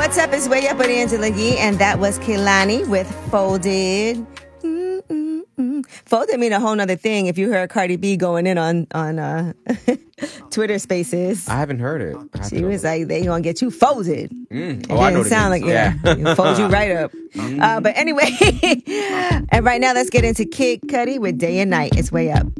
What's up? It's Way Up with Angela Yee, and that was Kehlani with Folded. Folded mean a whole nother thing if you heard Cardi B going in on Twitter Spaces. I haven't heard it. She was like, they gonna get you folded. It I know sound like fold you right up. But anyway, and right now let's get into Kid Cudi with Day and Night. It's Way Up.